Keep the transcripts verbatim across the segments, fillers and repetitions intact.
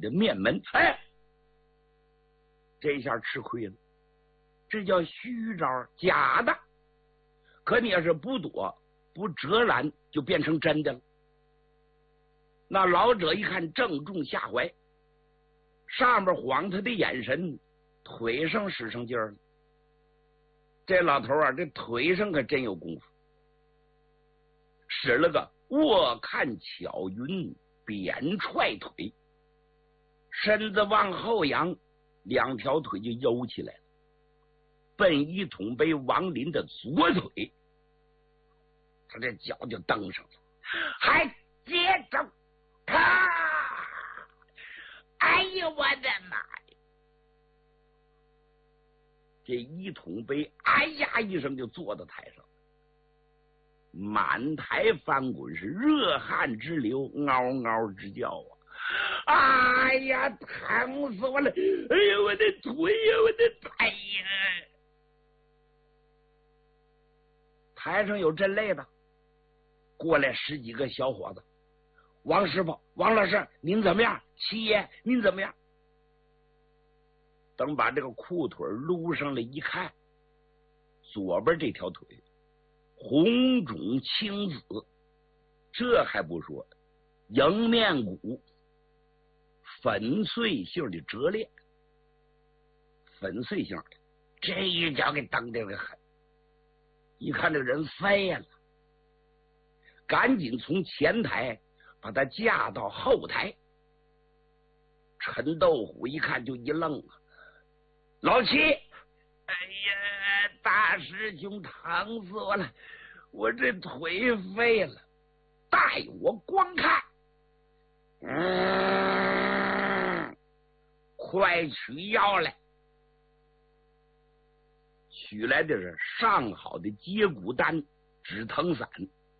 的面门。哎，这下吃亏了，这叫虚招，假的。可你要是不躲不遮拦，就变成真的了。那老者一看正中下怀，上面晃他的眼神，腿上使上劲儿了。这老头啊，这腿上可真有功夫，使了个卧看巧云扁踹腿，身子往后仰，两条腿就悠起来了，奔一统杯王林的左腿，他这脚就蹬上了，还接着咔！哎呦我的妈呀！这一统杯哎呀一声就坐到台上，满台翻滚，是热汗直流，嗷嗷直叫啊！哎呀，疼死我了！哎呀，我的腿呀，我的哎呀！台上有震泪的，过来十几个小伙子。王师傅，王老师，您怎么样？七爷，您怎么样？等把这个裤腿撸上来一看，左边这条腿红肿青紫，这还不说，迎面骨粉碎性的折裂，粉碎性的，这一脚给蹬的个狠。一看这个人飞了，赶紧从前台把他架到后台。陈豆虎一看就一愣啊，老七，哎呀，大师兄疼死我了，我这腿废了，带我观看。嗯，快取药来。取来的是上好的接骨丹、止疼散。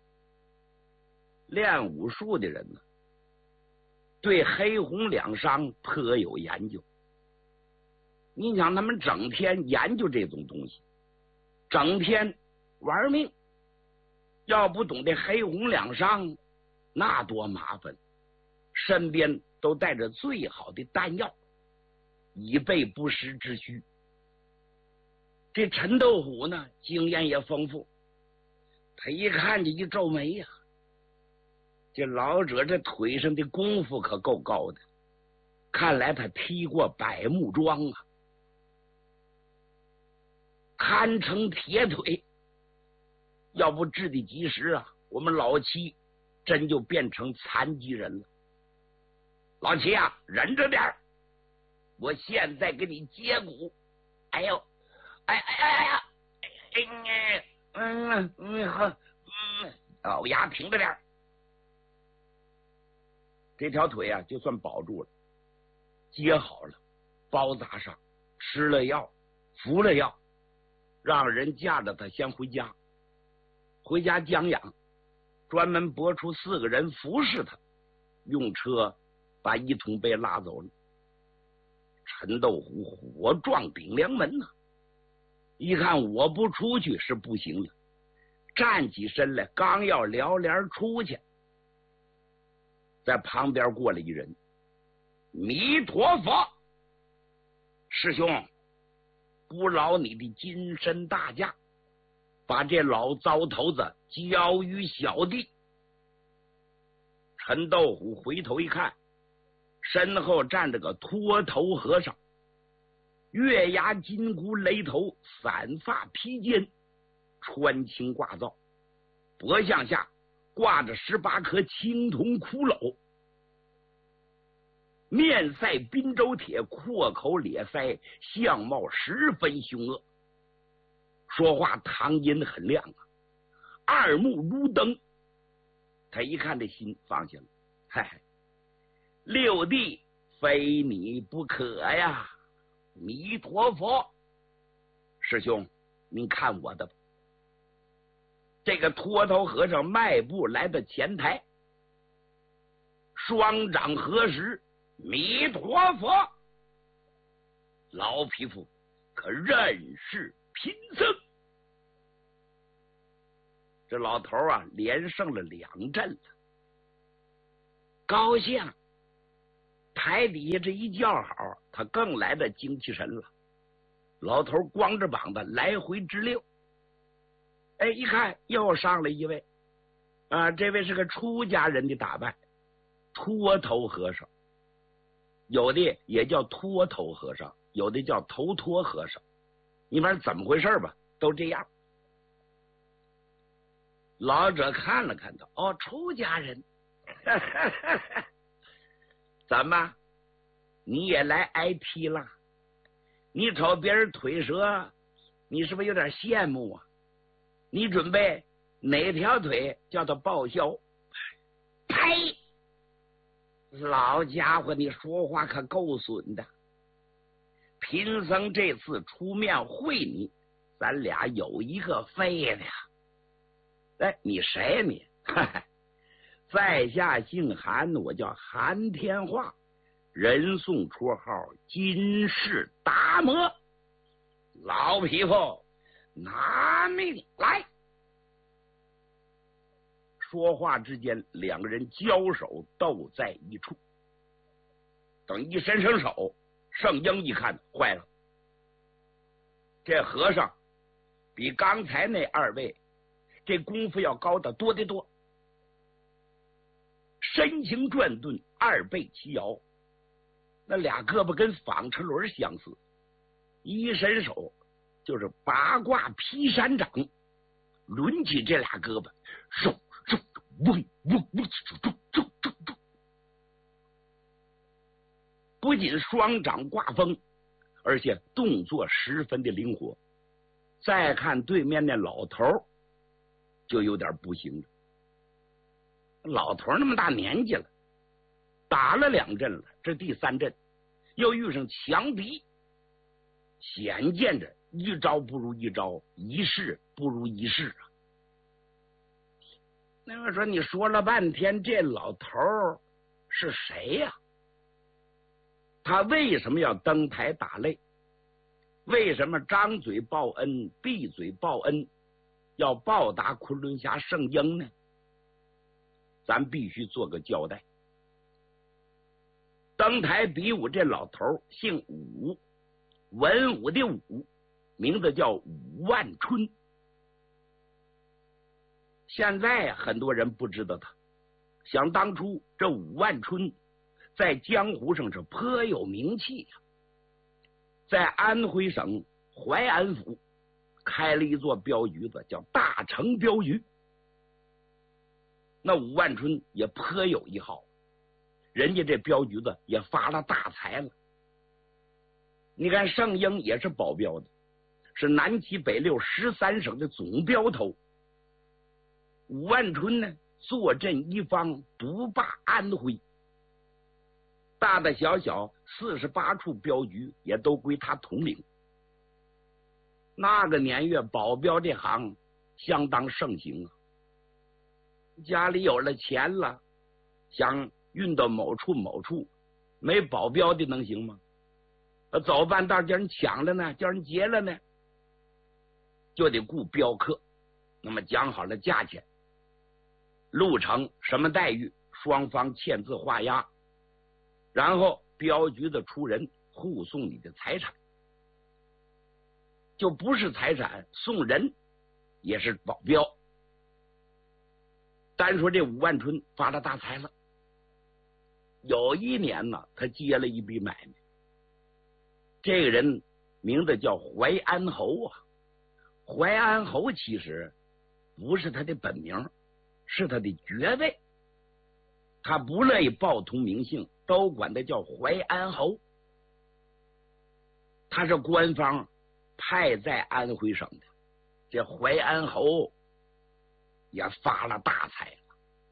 练武术的人呢，对黑红两伤颇有研究。你想他们整天研究这种东西，整天玩命，要不懂得黑红两伤，那多麻烦。身边都带着最好的丹药，以备不时之需。这陈豆虎呢，经验也丰富，他一看就一皱眉呀、啊，这老者这腿上的功夫可够高的，看来他踢过百木桩啊，堪称铁腿。要不治的及时啊，我们老七真就变成残疾人了。老七啊，忍着点儿，我现在给你接骨。哎呦，哎哎哎哎呀，哎嗯嗯好，嗯，咬牙挺着点儿。这条腿啊，就算保住了，接好了，包扎上，吃了药，服了药，让人架着他先回家，回家将养，专门拨出四个人服侍他，用车把一统被拉走了。陈豆虎火撞顶梁门呐、啊，一看我不出去是不行了，站起身来，刚要撩帘出去，在旁边过来一人，弥陀佛，师兄，不劳你的金身大驾，把这老糟头子交于小弟。陈豆虎回头一看，身后站着个脱头和尚，月牙金箍雷头，散发披肩，穿青挂皂，脖项下挂着十八颗青铜骷髅，面赛滨州铁，阔口咧腮，相貌十分凶恶，说话堂音很亮啊，二目如灯。他一看这心放下了，嗨，六弟非你不可呀，弥陀佛。师兄，您看我的吧。这个脱头和尚迈步来到前台，双掌合十，弥陀佛。老匹夫可认识贫僧。这老头啊，连胜了两阵了，高兴。 台底下这一叫好，他更来的精气神了。老头光着膀子来回直溜。哎，一看又上了一位，啊，这位是个出家人的打扮，秃头和尚，有的也叫秃头和尚，有的叫头脱和尚，你反正怎么回事吧，都这样。老者看了看他，哦，出家人，怎么你也来挨踢了？你瞅别人腿折，你是不是有点羡慕啊？你准备哪条腿叫他报销？呸！老家伙，你说话可够损的。贫僧这次出面会你，咱俩有一个废的呀。哎，你谁呀你？在下姓韩，我叫韩天化，人送绰号金氏达摩。老匹夫，拿命来！说话之间，两个人交手斗在一处。等一伸伸手，圣婴一看，坏了，这和尚比刚才那二位这功夫要高得多得多，身形转顿，二背齐摇，那俩胳膊跟纺车轮相似，一伸手就是八卦劈山掌，抡起这俩胳膊，嗖嗖嗡嗡嗡，嗖嗖嗖嗖，不仅双掌挂风，而且动作十分的灵活。再看对面那老头就有点不行了，老头那么大年纪了，打了两阵了，这第三阵又遇上强敌，显见着一招不如一招，一式不如一式啊。那么说，你说了半天，这老头是谁呀？他为什么要登台打擂？为什么张嘴报恩，闭嘴报恩，要报答昆仑侠圣婴呢？咱必须做个交代。登台比武这老头姓武，文武的武，名字叫武万春。现在很多人不知道他，想当初这武万春在江湖上是颇有名气呀、啊，在安徽省淮安府开了一座镖局子，叫大成镖局。那武万春也颇有一号，人家这镖局子也发了大财了。你看圣婴也是保镖的，是南七北六十三省的总镖头。武万春呢，坐镇一方，独霸安徽，大大小小四十八处镖局也都归他统领。那个年月，保镖这行相当盛行啊。家里有了钱了，想运到某处某处，没保镖的能行吗？走半道叫人抢了呢，叫人劫了呢，就得雇镖客。那么讲好了价钱，路程什么待遇，双方签字画押，然后镖局的出人护送你的财产，就不是财产，送人也是保镖。单说这武万春发了大财了，有一年呢，他接了一笔买卖。这个人名字叫淮安侯啊，淮安侯其实不是他的本名，是他的爵位，他不乐意报通名姓，都管他叫淮安侯。他是官方派在安徽省的，这淮安侯也发了大财了。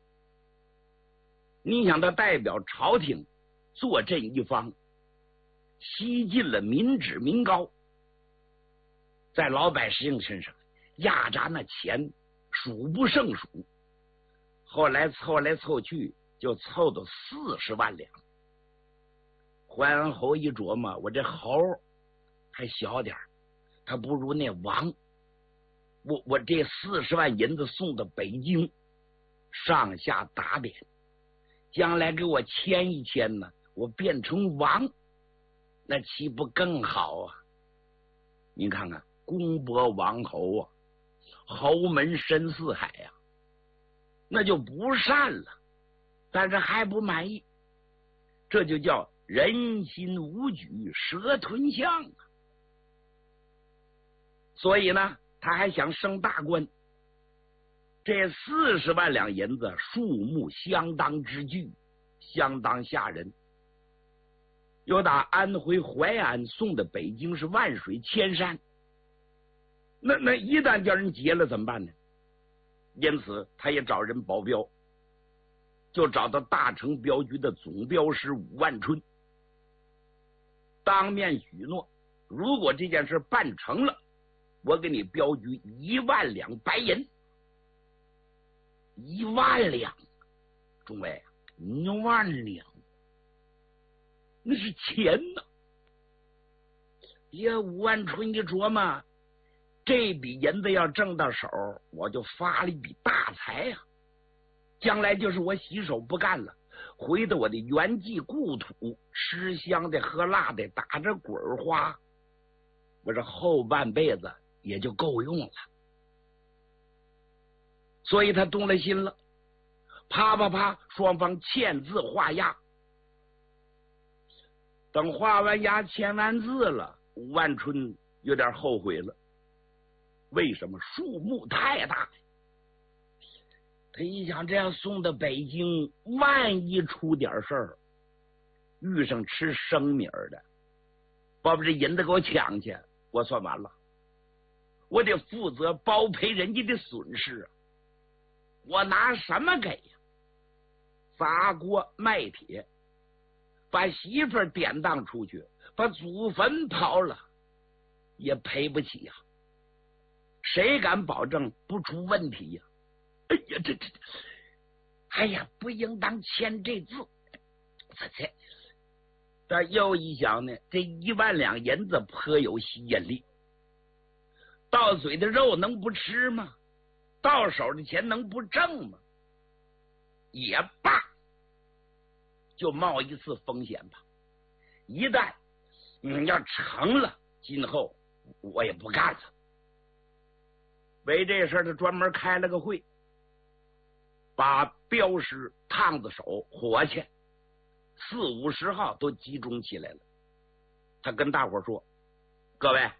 你想，他代表朝廷坐镇一方，吸尽了民脂民膏，在老百姓身上压榨那钱数不胜数，后来凑来凑去就凑到四十万两。淮安侯一琢磨，我这侯还小点，他不如那王，我我这四十万银子送到北京，上下打点，将来给我签一签呢， 我变成王，那岂不更好啊？您看看，公伯王侯啊，侯门深似海呀、啊，那就不善了，但是还不满意，这就叫人心无举，蛇吞象啊。所以呢，他还想升大官。这四十万两银子，数目相当之巨，相当吓人。又打安徽淮安送到北京是万水千山，那那一旦叫人劫了怎么办呢？因此他也找人保镖，就找到大城镖局的总镖师武万春，当面许诺，如果这件事办成了，我给你镖局一万两白银。一万两，众位，一万两，那是钱呐！也武万春一琢磨，这笔银子要挣到手，我就发了一笔大财呀、啊！将来就是我洗手不干了，回到我的原籍故土，吃香的喝辣的，打着滚花，我这后半辈子也就够用了。所以他动了心了，啪啪啪，双方签字画押。等画完押签完字了，武万春有点后悔了。为什么？数目太大。他一想，这样送到北京，万一出点事儿，遇上吃生米儿的，把这银子给我抢去，我算完了，我得负责包赔人家的损失啊！我拿什么给呀？砸锅卖铁，把媳妇儿典当出去，把祖坟刨了，也赔不起呀、啊！谁敢保证不出问题呀、啊？哎呀，这这，哎呀，不应当签这字。这这，但又一想呢，这一万两银子颇有吸引力，到嘴的肉能不吃吗？到手的钱能不挣吗？也罢，就冒一次风险吧。一旦嗯要成了，今后我也不干了。为这事儿，他专门开了个会，把镖师、烫子手、伙计四五十号都集中起来了。他跟大伙说：“各位，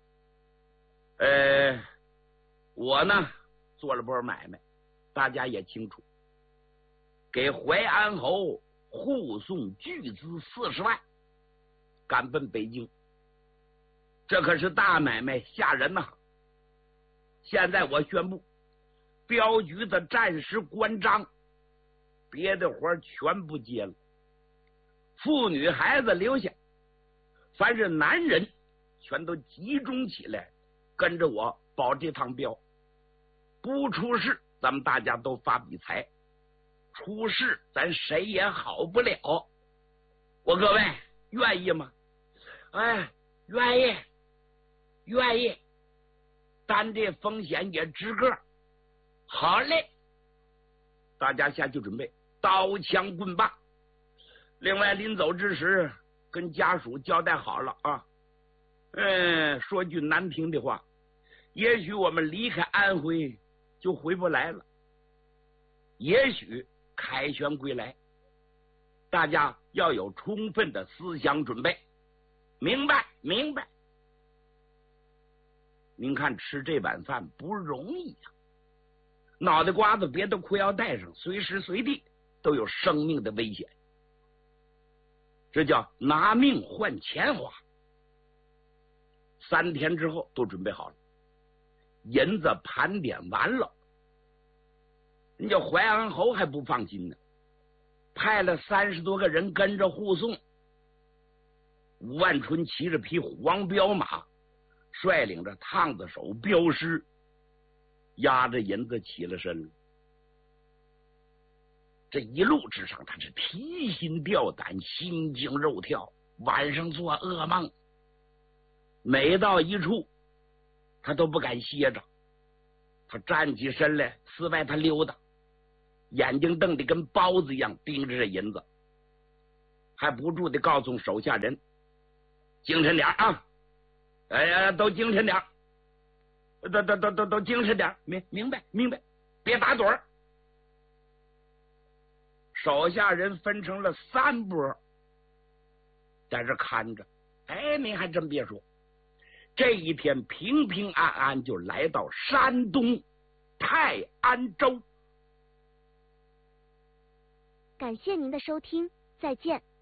呃，我呢。”做了波买卖，大家也清楚，给淮安侯护送巨资四十万，赶奔北京，这可是大买卖，吓人呐、啊！现在我宣布，镖局的暂时关张，别的活全不接了，妇女孩子留下，凡是男人全都集中起来，跟着我保这趟镖。不出事，咱们大家都发笔财；出事，咱谁也好不了。我各位愿意吗？哎，愿意，愿意，担这风险也值个。好嘞，大家下去准备刀枪棍棒。另外，临走之时，跟家属交代好了啊。嗯，说句难听的话，也许我们离开安徽就回不来了，也许凯旋归来，大家要有充分的思想准备，明白？明白？您看吃这碗饭不容易呀、啊，脑袋瓜子别的裤腰带上，随时随地都有生命的危险，这叫拿命换钱花。三天之后都准备好了，银子盘点完了，人家淮安侯还不放心呢，派了三十多个人跟着护送。吴万春骑着匹黄骠马，率领着烫子手镖师，押着银子起了身了。这一路之上，他是提心吊胆，心惊肉跳，晚上做噩梦。每到一处，他都不敢歇着，他站起身来，四外他溜达，眼睛瞪得跟包子一样盯着这银子。 还不住的告诉手下人：“精神点啊！哎呀，都精神点，都都都都都精神点，明明白明白，别打盹儿。”手下人分成了三波，在这看着。哎，你还真别说，这一天平平安安就来到山东泰安州。 感谢您的收听，再见。